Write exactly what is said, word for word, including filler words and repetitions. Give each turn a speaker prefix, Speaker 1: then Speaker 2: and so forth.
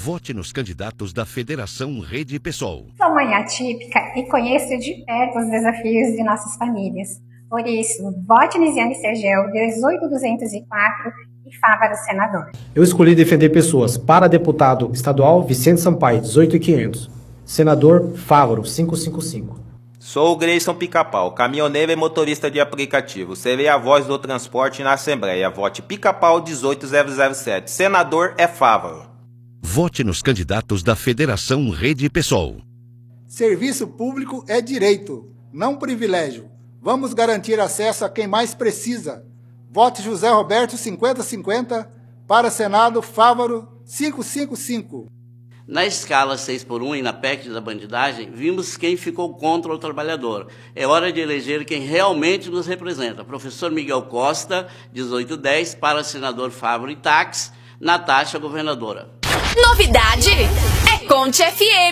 Speaker 1: Vote nos candidatos da Federação Rede Pessoal.
Speaker 2: Sou mãe atípica e conheço de perto os desafios de nossas famílias. Por isso, vote Nisiane Sergel, dezoito mil duzentos e quatro, e Fávaro senador.
Speaker 3: Eu escolhi defender pessoas. Para deputado estadual, Vicente Sampaio, dezoito mil e quinhentos. Senador, Fávaro, quinhentos e cinquenta e cinco.
Speaker 4: Sou o Grayson Pica-Pau, caminhoneiro e motorista de aplicativo. Serei a voz do transporte na Assembleia. Vote Pica-Pau dezoito mil sete. Senador é Fávaro.
Speaker 1: Vote nos candidatos da Federação Rede Pessoal.
Speaker 5: Serviço público é direito, não privilégio. Vamos garantir acesso a quem mais precisa. Vote José Roberto cinquenta cinquenta para Senado Fávaro quinhentos e cinquenta e cinco.
Speaker 6: Na escala seis por um e na P E C da bandidagem, vimos quem ficou contra o trabalhador. É hora de eleger quem realmente nos representa. Professor Miguel Costa, dezoito mil e dez, para senador Fávaro e Táxi, Natasha, governadora.
Speaker 7: Novidade é Conte F M.